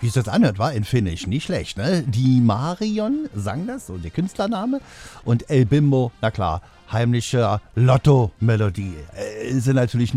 wie es jetzt anhört, war in Finnisch nicht schlecht, ne? Die Marion sang das, so der Künstlername. Und El Bimbo, na klar, heimliche Lotto-Melodie. Sind natürlich